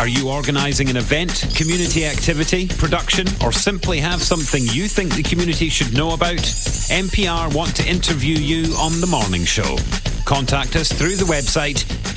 Are you organising an event, community activity, production, or simply have something you think the community should know about? MPR want to interview you on The Morning Show. Contact us through the website